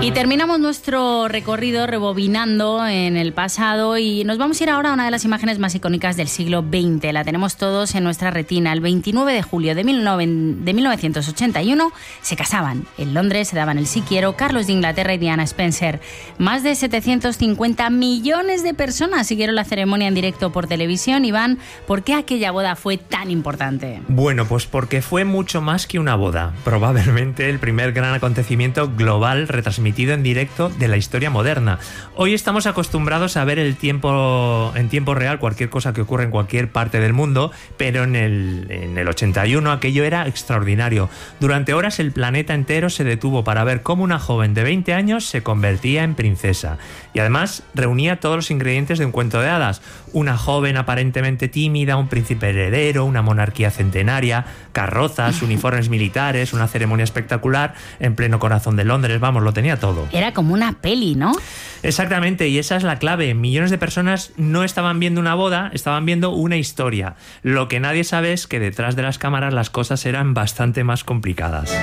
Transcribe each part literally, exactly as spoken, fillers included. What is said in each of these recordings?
Y terminamos nuestro recorrido rebobinando en el pasado y nos vamos a ir ahora a una de las imágenes más icónicas del siglo veinte. La tenemos todos en nuestra retina. El veintinueve de julio de mil novecientos ochenta y uno se casaban. En Londres se daban el sí quiero Carlos de Inglaterra y Diana Spencer. Más de setecientos cincuenta millones de personas siguieron la ceremonia en directo por televisión. Iván, ¿por qué aquella boda fue tan importante? Bueno, pues porque fue mucho más que una boda. Probablemente el primer gran acontecimiento global retransmitido en directo de la historia moderna. Hoy estamos acostumbrados a ver el tiempo en tiempo real cualquier cosa que ocurre en cualquier parte del mundo, pero en el, en el ochenta y uno aquello era extraordinario. Durante horas el planeta entero se detuvo para ver cómo una joven de veinte años se convertía en princesa. Y además reunía todos los ingredientes de un cuento de hadas. Una joven aparentemente tímida, un príncipe heredero, una monarquía centenaria, carrozas, uniformes militares, una ceremonia espectacular en pleno corazón de Londres. Vamos, lo tenía todo. Era como una peli, ¿no? Exactamente, y esa es la clave. Millones de personas no estaban viendo una boda, estaban viendo una historia. Lo que nadie sabe es que detrás de las cámaras las cosas eran bastante más complicadas.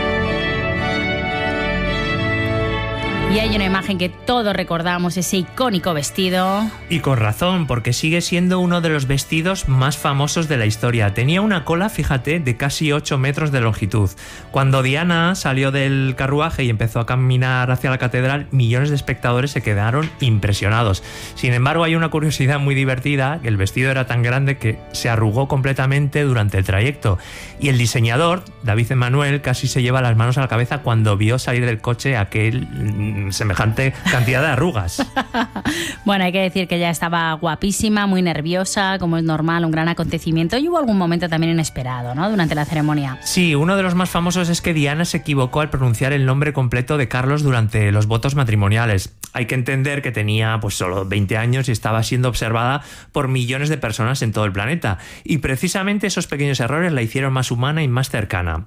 Y hay una imagen que todos recordamos, ese icónico vestido. Y con razón, porque sigue siendo uno de los vestidos más famosos de la historia. Tenía una cola, fíjate, de casi ocho metros de longitud. Cuando Diana salió del carruaje y empezó a caminar hacia la catedral, millones de espectadores se quedaron impresionados. Sin embargo, hay una curiosidad muy divertida, que el vestido era tan grande que se arrugó completamente durante el trayecto. Y el diseñador, David Emanuel, casi se lleva las manos a la cabeza cuando vio salir del coche aquel semejante cantidad de arrugas. Bueno, hay que decir que ella estaba guapísima, muy nerviosa, como es normal, un gran acontecimiento, y hubo algún momento también inesperado, ¿no?, durante la ceremonia. Sí, uno de los más famosos es que Diana se equivocó al pronunciar el nombre completo de Carlos durante los votos matrimoniales. Hay que entender que tenía pues solo veinte años y estaba siendo observada por millones de personas en todo el planeta, y precisamente esos pequeños errores la hicieron más humana y más cercana.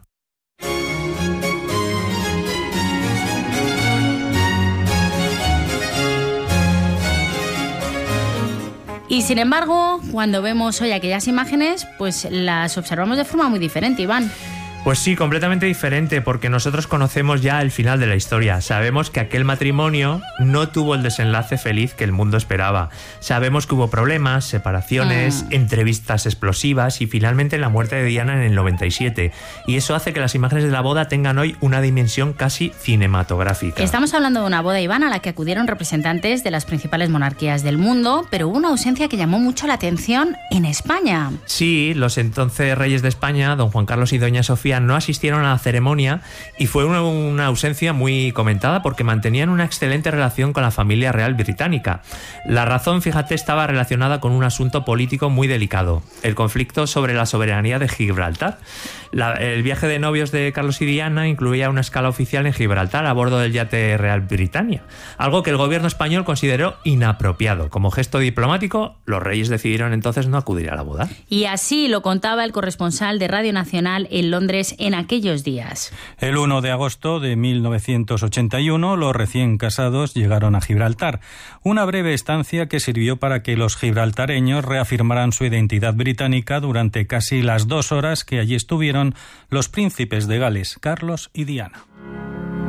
Y sin embargo, cuando vemos hoy aquellas imágenes, pues las observamos de forma muy diferente, Iván. Pues sí, completamente diferente, porque nosotros conocemos ya el final de la historia. Sabemos que aquel matrimonio no tuvo el desenlace feliz que el mundo esperaba. Sabemos que hubo problemas, separaciones, mm. entrevistas explosivas y finalmente la muerte de Diana en el noventa y siete. Y eso hace que las imágenes de la boda tengan hoy una dimensión casi cinematográfica. Estamos hablando de una boda, Iván, a la que acudieron representantes de las principales monarquías del mundo, pero hubo una ausencia que llamó mucho la atención en España. Sí, los entonces reyes de España, don Juan Carlos y doña Sofía, no asistieron a la ceremonia y fue una, una ausencia muy comentada porque mantenían una excelente relación con la familia real británica. La razón, fíjate, estaba relacionada con un asunto político muy delicado, el conflicto sobre la soberanía de Gibraltar. La, el viaje de novios de Carlos y Diana incluía una escala oficial en Gibraltar a bordo del yate Real Britannia, algo que el gobierno español consideró inapropiado. Como gesto diplomático, los reyes decidieron entonces no acudir a la boda. Y así lo contaba el corresponsal de Radio Nacional en Londres en aquellos días. El primero de agosto de mil novecientos ochenta y uno, los recién casados llegaron a Gibraltar. Una breve estancia que sirvió para que los gibraltareños reafirmaran su identidad británica durante casi las dos horas que allí estuvieron los príncipes de Gales, Carlos y Diana.